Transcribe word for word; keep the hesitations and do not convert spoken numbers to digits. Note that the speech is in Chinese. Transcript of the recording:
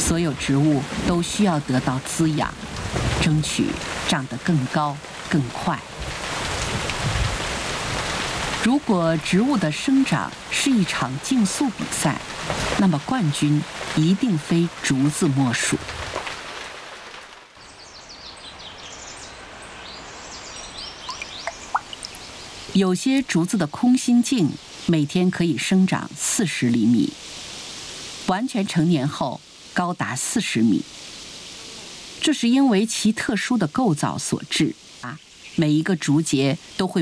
所有植物都需要得到滋养，争取长得更高更快。如果植物的生长是一场竞速比赛，那么冠军一定非竹子莫属。有些竹子的空心茎每天可以生长四十厘米，完全成年后高达四十米。这是因为其特殊的构造所致啊，每一个竹节都会